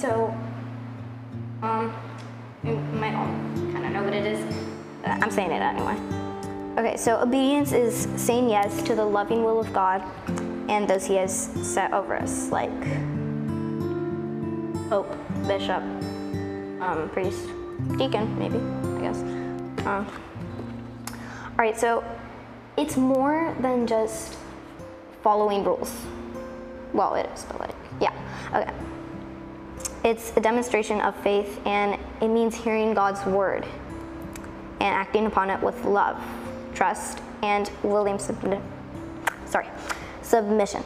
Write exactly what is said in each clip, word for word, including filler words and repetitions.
so, um, you might all kind of know what it is. Uh, I'm saying it anyway. Okay, so obedience is saying yes to the loving will of God and those He has set over us, like Pope, Bishop, um, priest, deacon, maybe, I guess. Um, all right, so it's more than just following rules. Well, it is, but like, yeah, okay. It's a demonstration of faith, and it means hearing God's word and acting upon it with love, trust, and willing submi- sorry, submission.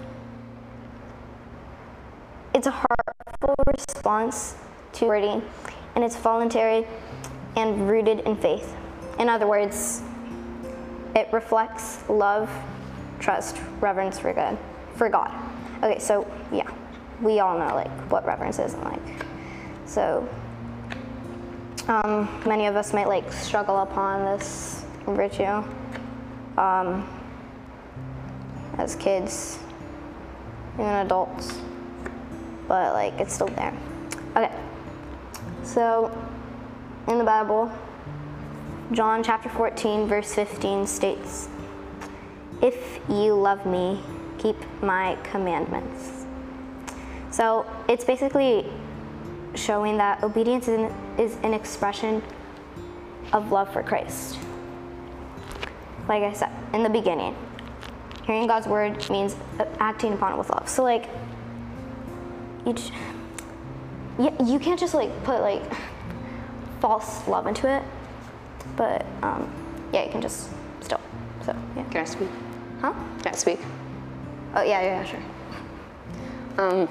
It's a heartful response to wording, and it's voluntary and rooted in faith. In other words, it reflects love, trust, reverence for God. For God. Okay, so yeah, we all know like what reverence is and like. So um, many of us might like struggle upon this virtue um, as kids, even adults, but like it's still there. Okay, so in the Bible, John chapter fourteen verse fifteen states, "If you love me, keep my commandments." So it's basically showing that obedience is an, is an expression of love for Christ. Like I said in the beginning, hearing God's word means acting upon it with love. So like, you, j- you, you can't just like put like false love into it, but um, yeah, you can just still, so yeah. Can I speak? Huh? Can I speak? Oh yeah, yeah, sure. Um,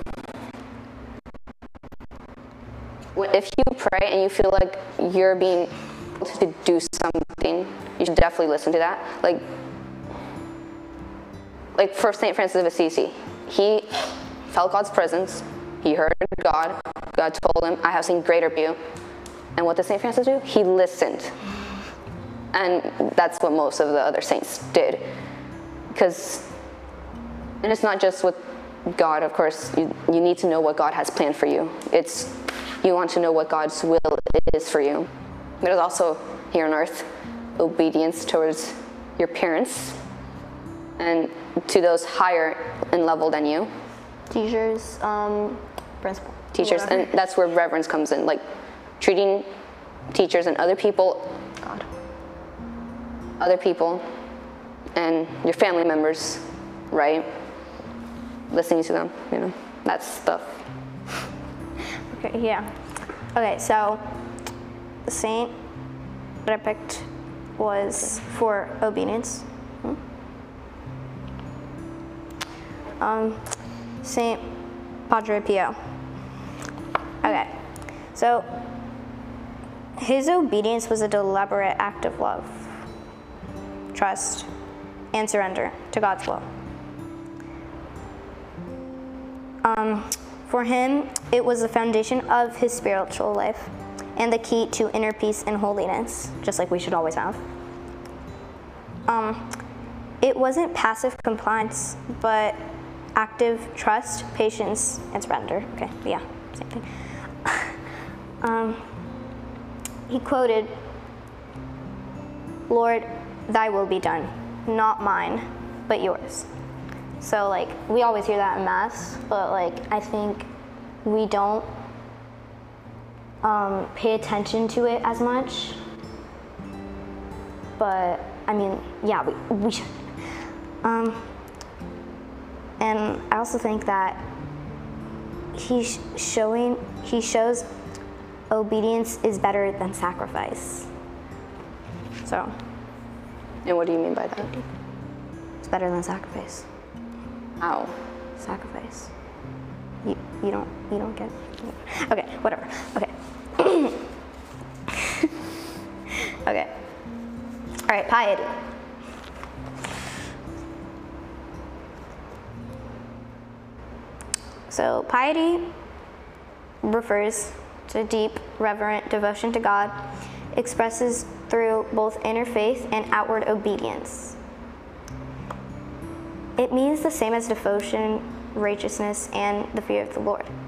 if you pray and you feel like you're being told to do something, you should definitely listen to that. Like, like for Saint Francis of Assisi, he felt God's presence. He heard God. God told him, "I have something greater for you." And what did Saint Francis do? He listened. And that's what most of the other saints did. Because, and it's not just with God, of course, you, you need to know what God has planned for you. It's, you want to know what God's will is for you. There's also, here on earth, obedience towards your parents and to those higher in level than you. Teachers, um, principal. Teachers, whatever. and that's where reverence comes in, like treating teachers and other people, God, other people, and your family members, right? Listening to them, you know, that stuff. Okay, yeah. Okay, so the saint that I picked was for obedience. Hmm? Um, Saint Padre Pio. Okay, so his obedience was a deliberate act of love, trust, and surrender to God's will. Um, for him, it was the foundation of his spiritual life and the key to inner peace and holiness, just like we should always have. Um, it wasn't passive compliance, but active trust, patience, and surrender. Okay, yeah, same thing. um, he quoted, "Lord, thy will be done, not mine, but yours." So like, we always hear that in Mass, but like, I think we don't um, pay attention to it as much. But I mean, yeah, we, we should. Um, and I also think that he's showing, he shows obedience is better than sacrifice. So. And what do you mean by that? It's better than sacrifice. How? Sacrifice. You, you don't, you don't get, okay, whatever, okay. Okay. All right, piety. So piety refers to deep, reverent devotion to God, expresses through both inner faith and outward obedience. It means the same as devotion, righteousness, and the fear of the Lord.